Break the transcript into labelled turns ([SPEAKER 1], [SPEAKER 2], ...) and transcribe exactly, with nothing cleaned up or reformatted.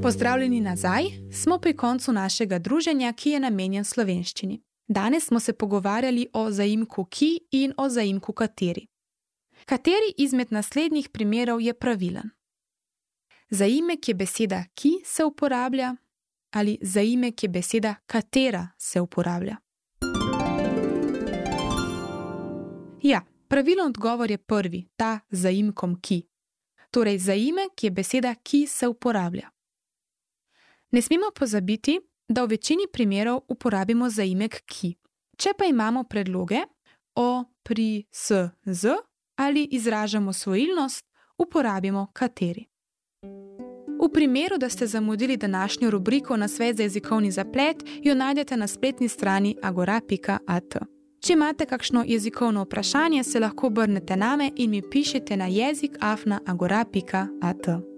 [SPEAKER 1] Pozdravljeni nazaj, smo pri koncu našega druženja, ki je namenjen slovenščini. Danes smo se pogovarjali o zaimku ki in o zaimku kateri. Kateri izmed naslednjih primerov je pravilen? Zaimek je beseda ki se uporablja ali zaimek je beseda katera se uporablja? Ja, pravilen odgovor je prvi, ta z zaimkom ki. Torej, zaimek je beseda, ki se uporablja. Ne smemo pozabiti, da v večini primerov uporabimo zaimek ki. Če pa imamo predloge o, pri, s, z ali izražamo svojilnost, uporabimo kateri. V primeru, da ste zamudili današnjo rubriko Nasvet za jezikovni zaplet, jo najdete na spletni strani agora pika at. Če imate kakšno jezikovno vprašanje, se lahko obrnete name in mi pišete na jezik afna agora pika at.